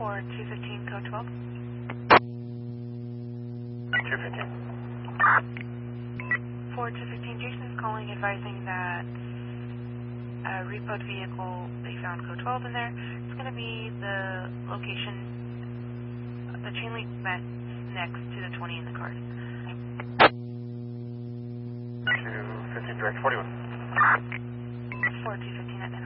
For 215, code 12. 215. For 215, Jason is calling advising that a repoed vehicle, they found code 12 in there. It's going to be the location, the chain link vent next to the 20 in the card. 215, direct 41. For 215 at